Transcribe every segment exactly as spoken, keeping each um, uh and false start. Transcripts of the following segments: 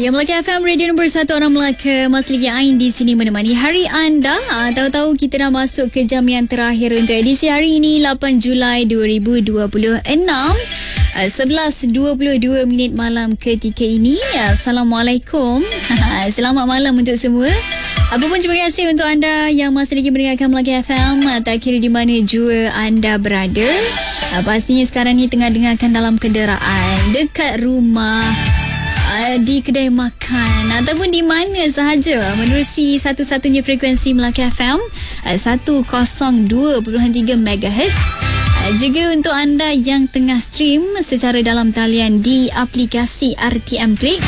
Ya, Melaka F M, radio nombor satu orang Melaka. Masih lagi Ain di sini menemani hari anda. Ah, tahu-tahu kita dah masuk ke jam yang terakhir untuk edisi hari ini, lapan Julai dua ribu dua puluh enam. Uh, sebelas dua puluh dua minit malam ketika ini. Assalamualaikum. Selamat malam untuk semua. Apa pun, terima kasih untuk anda yang masih lagi mendengarkan Melaka F M. Uh, tak kira di mana jua anda berada. Uh, pastinya sekarang ni tengah dengarkan dalam kenderaan, dekat rumah, uh, di kedai makan ataupun di mana sahaja menerusi satu-satunya frekuensi Melaka F M, uh, seratus dua perpuluhan tiga megahertz. Juga untuk anda yang tengah stream secara dalam talian di aplikasi R T M Click.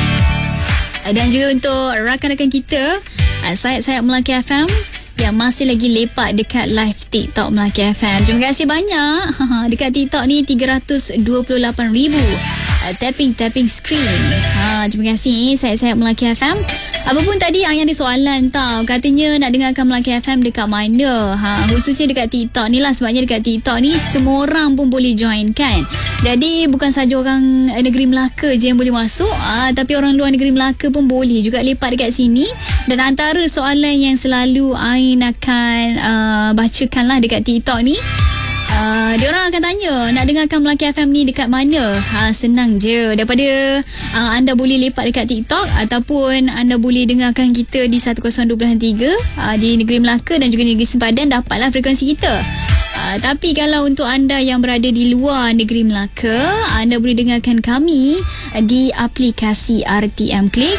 Dan juga untuk rakan-rakan kita, sayap-sayap Melaka F M yang masih lagi lepak dekat live TikTok Melaka F M. Terima kasih banyak. Dekat TikTok ni tiga ratus dua puluh lapan ribu tapping-tapping screen. Ha, terima kasih sayap-sayap Melaka F M. Apapun tadi yang ada soalan tau, katanya nak dengarkan Melaka F M dekat mana, ha, khususnya dekat TikTok ni lah. Sebabnya dekat TikTok ni semua orang pun boleh join kan. Jadi bukan saja orang negeri Melaka je yang boleh masuk, ha, tapi orang luar negeri Melaka pun boleh juga lepak dekat sini. Dan antara soalan yang selalu Ain akan uh, bacakan lah dekat TikTok ni, Uh, diorang akan tanya nak dengarkan Melaka F M ni dekat mana. Ha, senang je, daripada uh, anda boleh lepak dekat TikTok ataupun anda boleh dengarkan kita di seratus dua puluh tiga uh, di negeri Melaka dan juga negeri Sempadan. Dapatlah frekuensi kita. Uh, tapi kalau untuk anda yang berada di luar negeri Melaka, anda boleh dengarkan kami di aplikasi R T M Click.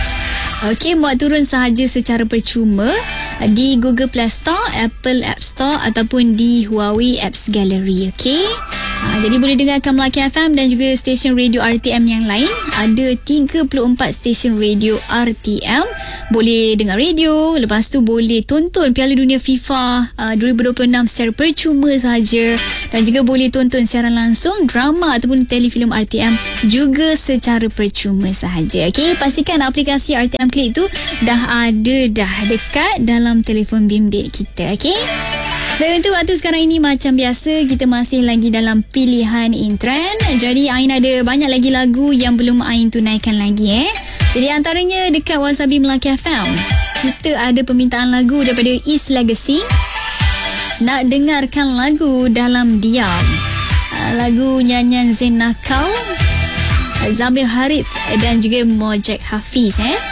Okey, muat turun sahaja secara percuma di Google Play Store, Apple App Store ataupun di Huawei Apps Gallery. Okey. Ha, jadi boleh dengarkan Melaka F M dan juga stesen radio R T M yang lain. Ada tiga puluh empat stesen radio R T M. Boleh dengar radio, lepas tu boleh tonton Piala Dunia FIFA uh, dua ribu dua puluh enam secara percuma sahaja, dan juga boleh tonton siaran langsung drama ataupun telefilm R T M juga secara percuma sahaja. Okey, pastikan aplikasi R T M Click tu dah ada dah dekat dalam telefon bimbit kita. Okey. Dan untuk waktu sekarang ini, macam biasa, kita masih lagi dalam pilihan in trend. Jadi Ain ada banyak lagi lagu yang belum Ain tunaikan lagi eh. Jadi antaranya dekat Wasabi Melaka F M, kita ada permintaan lagu daripada East Legacy. Nak dengarkan lagu Dalam Diam, lagu nyanyian Zain Nakal, Zabir Harith dan juga Mojek Hafiz eh.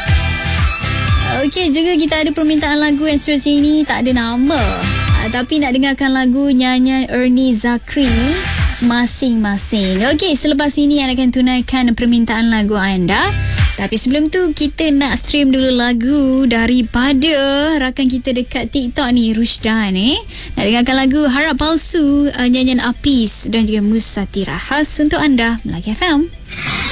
Okey, juga kita ada permintaan lagu yang seterusnya ini tak ada nama, tapi nak dengarkan lagu nyanyian Ernie Zakri, Masing-Masing. Okey, selepas ini yang akan tunaikan permintaan lagu anda. Tapi sebelum tu, kita nak stream dulu lagu daripada rakan kita dekat TikTok ni, Rushdan eh. Nak dengarkan lagu Harap Palsu, uh, nyanyian Apis dan juga Musatira, khas untuk anda Melaka F M.